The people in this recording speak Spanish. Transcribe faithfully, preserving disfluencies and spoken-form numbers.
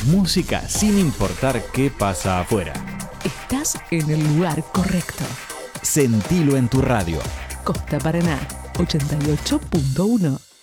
Música sin importar qué pasa afuera. Estás en el lugar correcto. Sentilo en tu radio. Costa Paraná, ochenta y ocho punto uno.